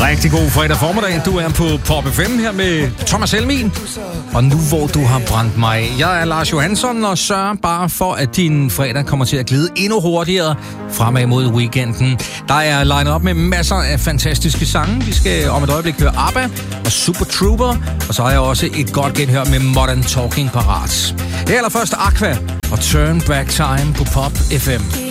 Rigtig god fredag formiddag. Du er på Pop FM her med Thomas Helmin. Og nu hvor du har brændt mig af. Jeg er Lars Johansson og sørger bare for, at din fredag kommer til at glide endnu hurtigere fremad mod weekenden. Der er linet op med masser af fantastiske sange. Vi skal om et øjeblik høre ABBA og Super Trooper. Og så har jeg også et godt genhør med Modern Talking parat. Det er allerførst Aqua og Turn Back Time på Pop FM.